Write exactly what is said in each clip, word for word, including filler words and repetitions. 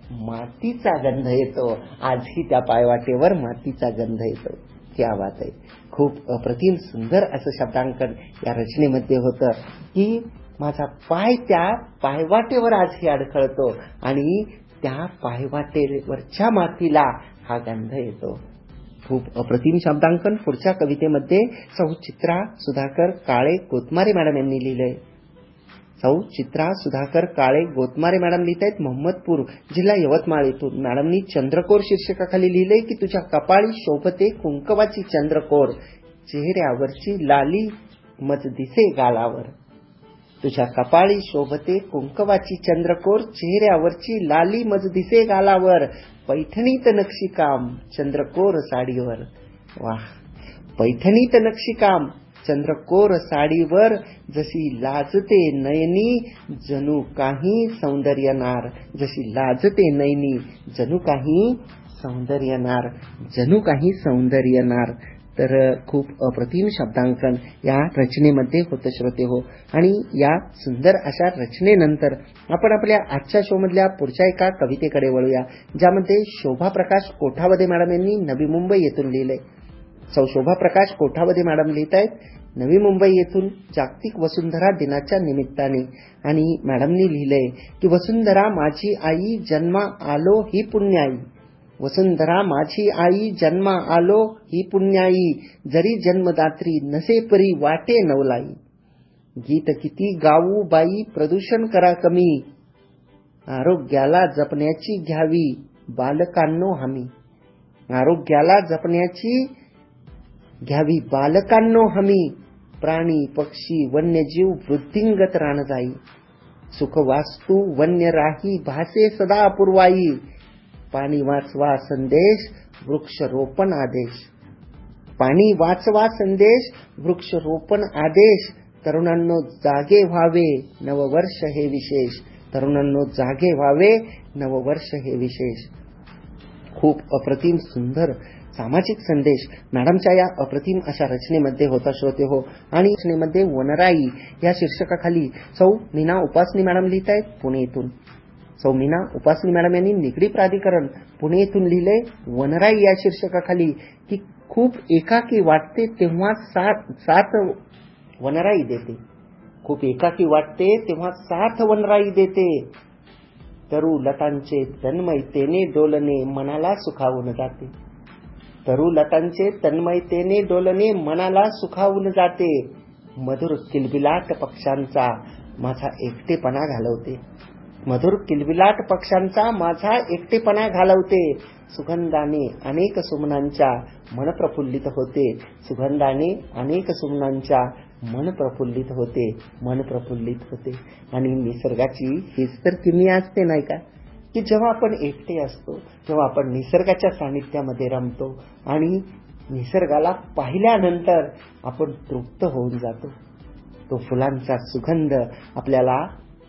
मातीचा गंध येतो. आजही त्या पायवाटेवर मातीचा गंध येतो. क्या बात आहे. खूप अप्रतिम सुंदर असं शब्दांकन या रचनेमध्ये होतं की माझा पाय त्या पायवाटेवर आजही अडखळतो आणि त्या पायवाटेवरच्या मातीला हा गंध येतो. खूप अप्रतिम शब्दांकन पुढच्या कवितेमध्ये सौ चित्रा सुधाकर काळे गोतमारे मॅडम यांनी लिहिलंय. सौ चित्रा सुधाकर काळे गोतमारे मॅडम लिहित आहेत मोहम्मदपूर जिल्हा यवतमाळ येथून. मॅडमनी चंद्रकोर शीर्षकाखाली लिहिलंय की तुझ्या कपाळी शोभते कुंकवाची चंद्रकोर, चेहऱ्यावरची लाली मज दिसे गालावर. तुझ्या कपाळी शोभते कुंकवाची चंद्रकोर, चेहऱ्यावरची लाली मज दिसे गालावर. पैठणीत नक्षीकाम चंद्रकोर साडीवर. वाह. पैठणीत नक्षीकाम चंद्रकोर साडीवर, जशी लाजते नयनी जणू काही सौंदर्यनार. जशी लाजते नयनी जणू काही सौंदर्यनार. जणू काही सौंदर्यनार. तर खूप अप्रतिम शब्दांकन या रचनेमध्ये होतं श्रोते हो. आणि या सुंदर अशा रचनेनंतर आपण आपल्या आजच्या शो मधल्या पुढच्या एका कवितेकडे वळूया, ज्यामध्ये शोभा प्रकाश कोठावदे मॅडम यांनी नवी मुंबई येथून लिहिलंय. सौ शोभा प्रकाश कोठावदे मॅडम लिहित आहेत नवी मुंबई येथून जागतिक वसुंधरा दिनाच्या निमित्ताने. आणि मॅडमनी लिहिलंय की वसुंधरा माझी आई जन्मा आलो ही पुण्याई. वसुंधरा माझी आई जन्मा आलो ही पुण्याई, जरी जन्मदात्री नसे परी वाटे नवलाई. गीत किती गाऊ बाई प्रदूषण करा कमी, आरोग्याला जपण्याची घ्यावी बालकांनो हमी. आरोग्याला जपण्याची घ्यावी बालकांनो हमी, प्राणी पक्षी वन्यजीव वृद्धिंगत रान जाई. सुख वास्तू वन्य राही भासे सदा अपूर्वाई, पाणी वाचवा संदेश वृक्षरोपण आदेश. पाणी वाचवा संदेश वृक्षरोपण आदेश, तरुणांनो जागे व्हावे नववर्ष हे विशेष. तरुणांनो जागे व्हावे नववर्ष हे विशेष. खूप अप्रतिम सुंदर सामाजिक संदेश मॅडमच्या या अप्रतिम अशा रचनेमध्ये होता श्रोते हो. आणि रचनेमध्ये वनराई या शीर्षकाखाली सौ मीना उपासनी मॅडम लिहित आहेत पुणे येथून. सौ मीना उपासनी मॅडम यांनी निगडी प्राधिकरण पुणे येथून लिहिलंय वनराई या शीर्षकाखाली की खूप एकाकी वाटते तेव्हा साथ साथ वनराई देते. खूप एकाकी वाटते तेव्हा साथ वनराई देते. तरु लतांचे तन्मयतेने डोलणे मनाला सुखावून जाते. तरु लतांचे तन्मयतेने डोलणे मनाला सुखावून जाते. मधुर किलबिलाट पक्ष्यांचा माझा एकटेपणा घालवते. मधुर किलबिलाट पक्ष्यांचा माझा एकटेपणा घालवते. सुगंधाने अनेक सुमनांच्या मन प्रफुल्लित होते. सुगंधाने अनेक सुमनांच्या मन प्रफुल्लित होते. मन प्रफुल्लित होते. आणि निसर्गाची हीच तर किमया असते नाही का, की जेव्हा आपण एकटे असतो तेव्हा आपण निसर्गाच्या सानिध्यामध्ये रमतो आणि निसर्गाला पाहिल्यानंतर आपण तृप्त होऊन जातो. तो फुलांचा सुगंध आपल्याला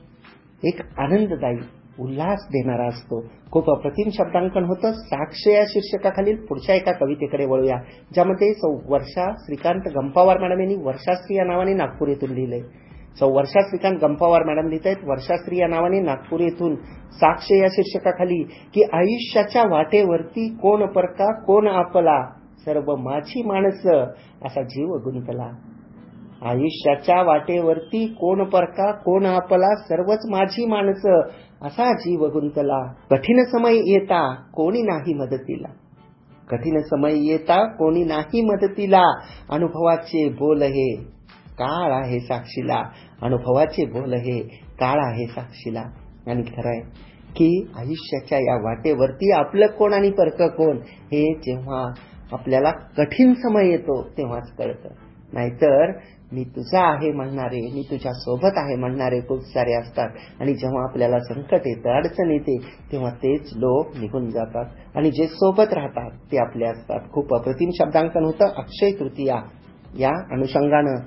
एक आनंददायी उल्हास देणारा असतो. खूप अप्रतिम शब्दांकन होतं. साक्ष या शीर्षकाखालील पुढच्या एका कवितेकडे वळूया, ज्यामध्ये सौ वर्षा श्रीकांत गंपावार मॅडम यांनी वर्षाश्री या नावाने नागपूर येथून लिहिलंय. सौ वर्षा श्रीकांत गंपावार मॅडम लिहित आहेत वर्षाश्री या नावाने नागपूर येथून साक्ष या शीर्षकाखाली की आयुष्याच्या वाटेवरती कोण परका कोण आपला, सर्व माझी माणसं असा जीव गुंतला. आयुष्याच्या वाटेवरती कोण परका कोण आपला, सर्वच माझी माणसं असा जीव गुंतला. कठीण समय येता कोणी नाही मदतीला. कठीण समय येता कोणी नाही मदतीला, अनुभवाचे बोल हे काळ आहे साक्षीला. अनुभवाचे बोल हे काळ आहे साक्षीला. आणि खरं आहे की आयुष्याच्या या वाटेवरती आपलं कोण आणि परक कोण हे जेव्हा आपल्याला कठीण समय येतो तेव्हाच कळतं. नाहीतर मी तुझा आहे म्हणणारे, मी तुझ्या सोबत आहे म्हणणारे खूप सारे असतात. आणि जेव्हा आपल्याला संकट येतं अडचण येते तेव्हा तेच लोक निघून जातात आणि जे सोबत राहतात ते आपले असतात. खूप अप्रतिम शब्दांकन होतं. अक्षय तृतीया या अनुषंगानं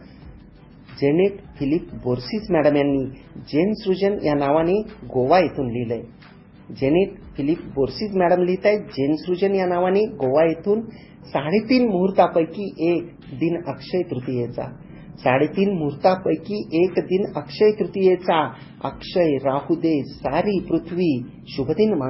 जेनेट फिलिप बोर्सिस मॅडम यांनी जेन सृजन या नावाने गोवा येथून लिहिलंय. जेनेट फिलिप बोर्सिस मॅडम लिहित आहेत जेन सृजन या नावाने गोवा येथून साडेतीन मुहूर्तापैकी एक दिन अक्षय तृतीयेचा. साडेतीन मुहूर्तापैकी एक दिन अक्षय तृतीयेचा. अक्षय राहू दे सारी पृथ्वी शुभदिन